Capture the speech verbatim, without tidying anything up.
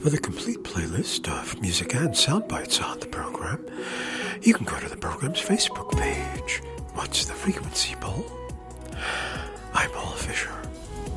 with a complete playlist of music and sound bites on the program, you can go to the program's Facebook page. What's the Frequency